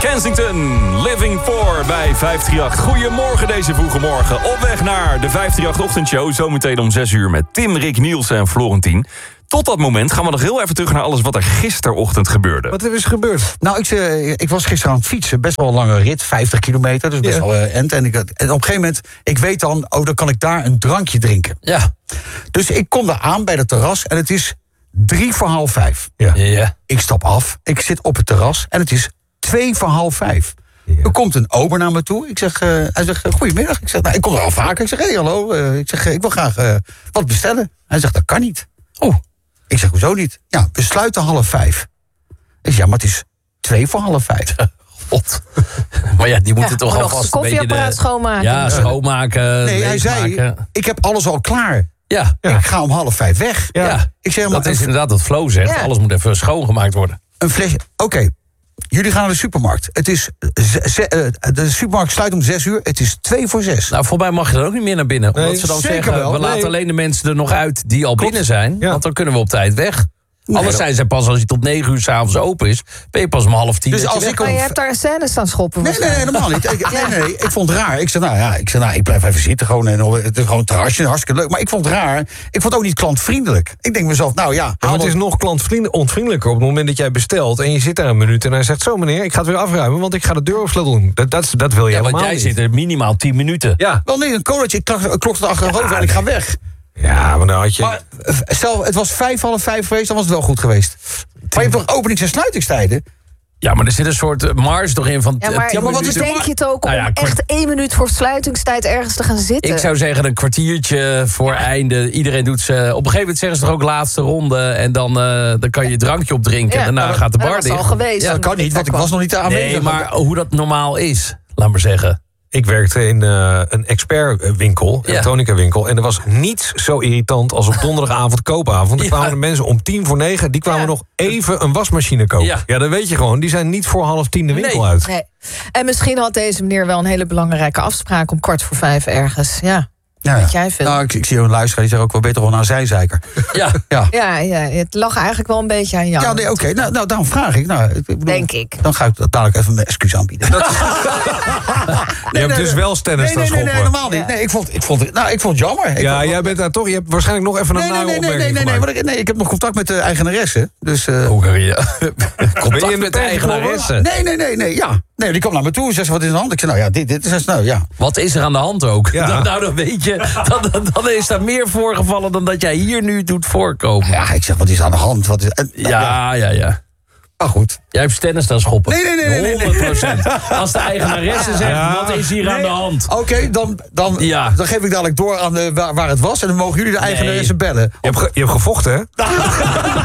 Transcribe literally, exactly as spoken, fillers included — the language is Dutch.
Kensington, Living for bij vijf drie acht. Goedemorgen deze vroege morgen. Op weg naar de vijf drie acht-ochtendshow. Zometeen om zes uur met Tim, Rick, Nielsen en Florentien. Tot dat moment gaan we nog heel even terug naar alles wat er gisterochtend gebeurde. Wat er is gebeurd? Nou, ik, uh, ik was gisteren aan het fietsen. Best wel een lange rit, vijftig kilometer. Dus best Ja. wel uh, end. En, ik, en op een gegeven moment, ik weet dan... oh, dan kan ik daar een drankje drinken. Ja. Dus ik kom daar aan bij het terras en het is drie voor half vijf. Ja. Ja. Ik stap af, ik zit op het terras en het is twee voor half vijf. Ja. Er komt een ober naar me toe. Ik zeg, uh, hij zegt, uh, goedemiddag. Ik zeg, nou, ik kom er al vaker. Ik zeg, hé, hey, hallo. Uh, ik zeg, uh, ik wil graag uh, wat bestellen. Hij zegt, dat kan niet. Oh. Ik zeg, hoezo niet? Ja, we sluiten half vijf. Ik zeg, ja, maar het is twee voor half vijf. God. Maar ja, die moeten Ja, toch nog alvast het koffieapparaat schoonmaken. Ja, schoonmaken. Nee, hij zei, leegmaken. ik heb alles al klaar. Ja, Ja. Ik ga om half vijf weg. ja. Ja. Ik zeg, maar dat is een, inderdaad wat Flo zegt. Ja. Alles moet even schoongemaakt worden. een flesje... Oké, jullie gaan naar de supermarkt. Het is, ze- ze- uh, de supermarkt sluit om zes uur. Het is twee voor zes. Nou, voor mij mag je dan ook niet meer naar binnen. Omdat Nee, ze dan zeker zeggen, wel. we laten Nee. alleen de mensen er nog uit die al binnen zijn. Ja. Want dan kunnen we op tijd weg. Anders dat- zijn ze pas als hij tot negen uur s'avonds open is. Ben je pas om half tien Dus dat je als weg ik kan. Maar om- je hebt daar scènes staan schoppen. Nee, nee, nee, waarschijnlijk. helemaal niet. Ik, nee, nee, ik vond het raar. Ik zei, nou ja, ik, zei, nou, ik blijf even zitten. Gewoon, en, het is gewoon een terrasje, hartstikke leuk. Maar ik vond het raar. Ik vond het ook niet klantvriendelijk. Ik denk mezelf, nou ja... Ja, maar haal het is wat- nog klantvriendelijker op het moment dat jij bestelt... en je zit daar een minuut en hij zegt... zo meneer, ik ga het weer afruimen, want ik ga de deur op slot doen. Dat, dat, dat wil je Ja, want helemaal jij niet. zit er minimaal tien minuten. Ja. Wel nee, een colaatje, ik klok, klok het achterover en ik ga weg. ja, maar dan had je... Maar eh, stel, het was vijf, half vijf geweest, dan was het wel goed geweest. Maar je hebt toch openings- en sluitingstijden? Ja, maar er zit een soort eh, marge toch in van Ja, t- maar, tien maar wat is minuten. de- denk je het ook Nou ja, om kwart- echt één minuut voor sluitingstijd ergens te gaan zitten? Ik zou zeggen een kwartiertje voor einde. Iedereen doet ze. Op een gegeven moment zeggen ze toch ook laatste ronde. En dan, eh, dan kan je je drankje opdrinken. Ja, en daarna maar gaat de dat bar was dicht. al geweest. Ja, Dat kan niet, want ik was nog niet aanwezig. nee, maar hoe dat normaal is, laat maar zeggen. Ik werkte in uh, een expertwinkel, een Ja. elektronica winkel... en er was niets zo irritant als op donderdagavond koopavond. Er Ja. kwamen de mensen om tien voor negen... die kwamen Ja. nog even een wasmachine kopen. Ja. Ja. Dan weet je gewoon, die zijn niet voor half tien de winkel Nee. uit. Nee. En misschien had deze meneer wel een hele belangrijke afspraak om kwart voor vijf ergens. Ja, Ja, weet jij veel. nou, ik, ik zie een luisteraar die zegt ook wel beter gewoon naar zijzeiker. Ja. Ja, Ja, ja, het lag eigenlijk wel een beetje aan jou. ja nee, oké. Nou, nou, daarom vraag ik. Nou, ik bedoel, Denk ik. Dan ga ik dadelijk even mijn excuus aanbieden. Je hebt dus wel stennis nee, te nee, nee, schoppen. nee, helemaal niet. Nee, ik vond, ik vond, het- nou, ik vond het jammer. Ik Ja, vond- jij bent daar toch... Je hebt waarschijnlijk nog even een Nee, nee, nare nee, nee, nee, opmerking nee, nee, gemaakt. want ik, nee, ik heb nog contact met de eigenaresse. Dus, eh, Oh, ja. Ben Contact je met de meteen eigenaresse. nee, nee, nee, nee, ja. Nee, die kwam naar me toe en zei, wat is er aan de hand? Ik zei, nou ja, dit, dit is, nou ja. Wat is er aan de hand ook? Ja. Dan, nou, dan weet je, dan, dan, dan is daar meer voorgevallen dan dat jij hier nu doet voorkomen. Ja, ik zeg, wat is er aan de hand? Wat is, en, nou, Ja, ja, ja. Maar goed. Jij hebt stennis staan schoppen. Nee, nee, nee, nee, nee, nee. honderd procent. Als de eigenaresse zegt, Ja. wat is hier aan de hand? Oké, dan, dan, Ja. dan geef ik dadelijk door aan de, waar, waar het was. En dan mogen jullie de eigenaresse bellen. Je hebt, ge- je hebt gevochten, hè?